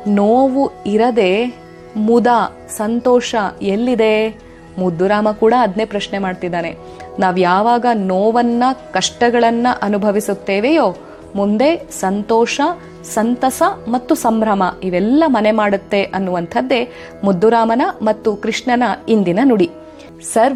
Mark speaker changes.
Speaker 1: ನೋವು ಇರದೆ ಮುದ ಸಂತೋಷ ಎಲ್ಲಿದೆ? ಮುದ್ದುರಾಮ ಕೂಡ ಅದನ್ನೇ ಪ್ರಶ್ನೆ ಮಾಡ್ತಿದ್ದಾನೆ. ನಾವ್ ಯಾವಾಗ ನೋವನ್ನ ಕಷ್ಟಗಳನ್ನ ಅನುಭವಿಸುತ್ತೇವೆಯೋ ಮುಂದೆ ಸಂತೋಷ, ಸಂತಸ ಮತ್ತು ಸಂಭ್ರಮ ಇವೆಲ್ಲ ಮನೆ ಮಾಡುತ್ತೆ ಅನ್ನುವಂಥದ್ದೇ ಮುದ್ದುರಾಮನ ಮತ್ತು ಕೃಷ್ಣನ ಇಂದಿನ ನುಡಿ. ಸರ್